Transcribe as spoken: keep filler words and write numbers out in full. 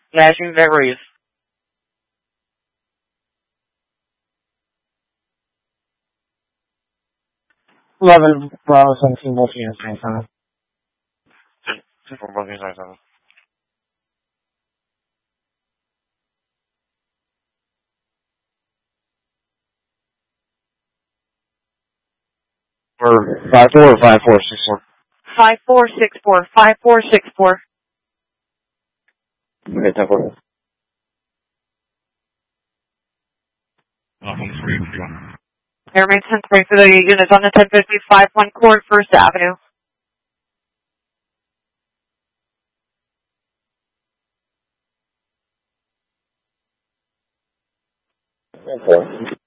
Flashing memories. eleven, Bravo seventeen, Wolf Unit nine seven. two four, Wolf Unit nine seven. Or five four or five four six four? five four six four, five four six four. Okay, ten four. Airman ten three for the units on the ten fifty-five one Court, First Avenue. ten four.